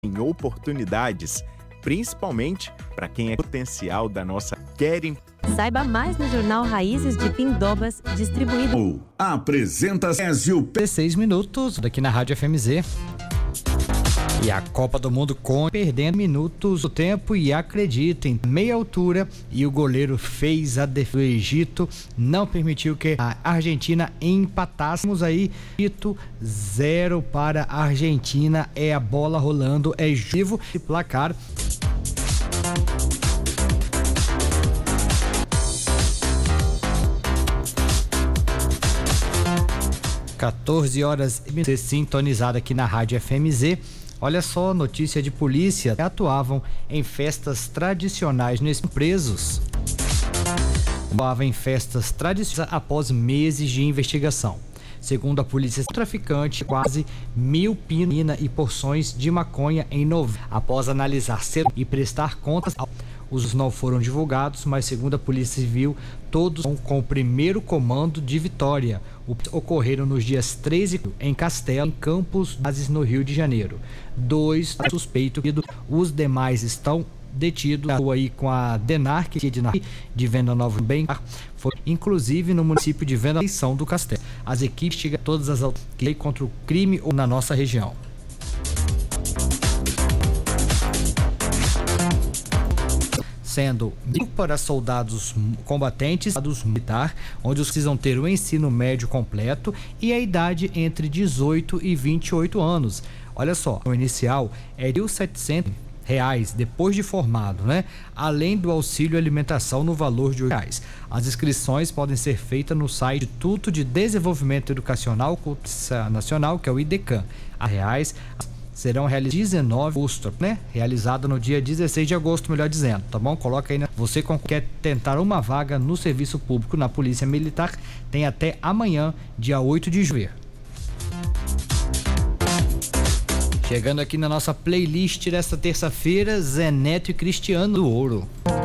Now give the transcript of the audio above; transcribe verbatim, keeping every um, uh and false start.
em oportunidades, principalmente para quem é potencial da nossa querem. Saiba mais no Jornal Raízes de Pindobas, distribuído. Apresenta Césio dezesseis minutos daqui na Rádio F M Z. E a Copa do Mundo com perdendo minutos do tempo e acreditem, meia altura e o goleiro fez a defesa do Egito, não permitiu que a Argentina empatássemos aí. Egito zero para a Argentina, é a bola rolando, é vivo e placar. quatorze horas e sintonizado aqui na Rádio F M Z. Olha só, notícia de polícia, atuavam em festas tradicionais nesses presos. Atuavam em festas tradicionais após meses de investigação. Segundo a polícia, o traficante quase mil pinas e porções de maconha em novembro. Após analisar cedo e prestar contas, os não foram divulgados, mas segundo a Polícia Civil, todos com o primeiro comando de Vitória. Ocorreram nos dias treze em Castelo, em Campos Bases, no Rio de Janeiro. Dois suspeitos, os demais estão detidos aí com a Denarc de Venda Nova bem foi inclusive no município de Venda São do Castelo. As equipes chegam a todas as autoridades contra o crime ou na nossa região. Sendo para soldados combatentes, soldados militar, onde os precisam ter o ensino médio completo e a idade entre dezoito e vinte e oito anos. Olha só, o inicial é mil e setecentos reais depois de formado, né? Além do auxílio alimentação no valor de oito reais. As inscrições podem ser feitas no site do Instituto de Desenvolvimento Educacional Nacional, que é o IDECAM. A reais serão realizadas dezenove de agosto, né? Realizada no dia dezesseis de agosto, melhor dizendo, tá bom? Coloca aí, né? Você quer tentar uma vaga no serviço público na Polícia Militar, tem até amanhã, dia oito de julho. Chegando aqui na nossa playlist desta terça-feira, Zé Neto e Cristiano do Ouro.